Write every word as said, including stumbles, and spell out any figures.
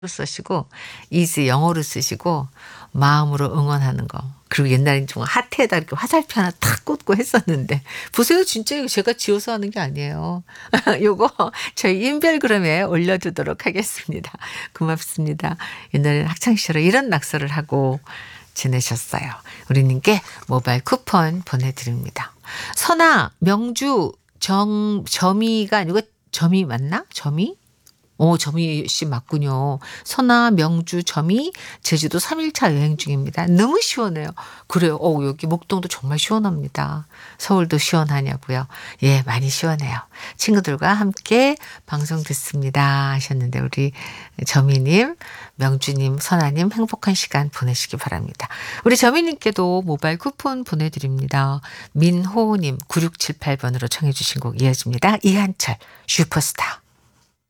쓰시고 is 영어로 쓰시고 마음으로 응원하는 거. 그리고 옛날엔 좀 하트에다 이렇게 화살표 하나 탁 꽂고 했었는데 보세요. 진짜 이거 제가 지어서 하는 게 아니에요. 요거 저희 인별그램에 올려두도록 하겠습니다. 고맙습니다. 옛날에는 학창시절에 이런 낙서를 하고 지내셨어요. 우리님께 모바일 쿠폰 보내드립니다. 선아, 명주, 정, 점이가 아니고 점이 맞나? 점이? 오, 점이 씨 맞군요. 선아, 명주, 점이 제주도 삼 일차 여행 중입니다. 너무 시원해요. 그래요. 오, 여기 목동도 정말 시원합니다. 서울도 시원하냐고요. 예, 많이 시원해요. 친구들과 함께 방송 듣습니다 하셨는데 우리 점이님, 명주님, 선아님 행복한 시간 보내시기 바랍니다. 우리 점이님께도 모바일 쿠폰 보내드립니다. 민호님 구육칠팔 번으로 청해 주신 곡 이어집니다. 이한철 슈퍼스타.